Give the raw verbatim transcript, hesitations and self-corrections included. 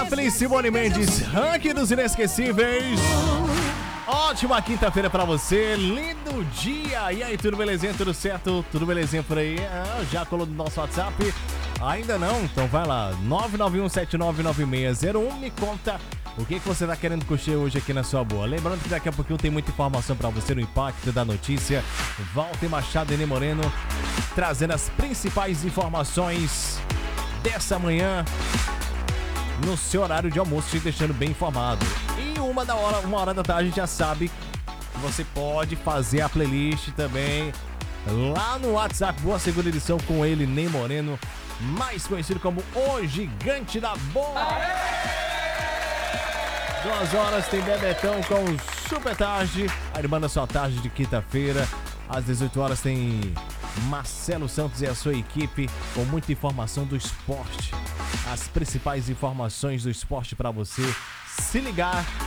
Zeppelin, Simone Mendes, ranking dos inesquecíveis. Ótima quinta-feira pra você, lindo dia. E aí, tudo belezinha, tudo certo? Tudo belezinha por aí? Ah, já colou no nosso WhatsApp? Ainda não? Então vai lá, nove nove um sete nove nove seis zero um, me conta o que, que você tá querendo curtir hoje aqui na sua boa. Lembrando que daqui a pouquinho tem muita informação pra você no Impacto da Notícia. Walter Machado e Ney Moreno trazendo as principais informações dessa manhã no seu horário de almoço, te deixando bem informado. E uma da hora, uma hora da tarde a gente já sabe que você pode fazer a playlist também lá no WhatsApp. Boa segunda edição com ele, Ney Moreno, mais conhecido como o Gigante da Boa. Duas horas tem Bebetão com Super Tarde, a irmã da sua tarde de quinta-feira. Às dezoito horas tem Marcelo Santos e a sua equipe com muita informação do esporte. As principais informações do esporte para você se ligar